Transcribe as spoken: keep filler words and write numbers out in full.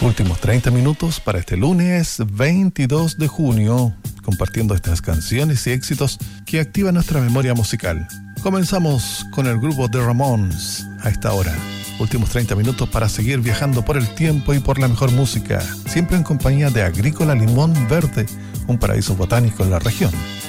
Últimos treinta minutos para este lunes veintidós de junio, compartiendo estas canciones y éxitos que activan nuestra memoria musical. Comenzamos con el grupo The Ramones a esta hora. Últimos treinta minutos para seguir viajando por el tiempo y por la mejor música, siempre en compañía de Agrícola Limón Verde, un paraíso botánico en la región.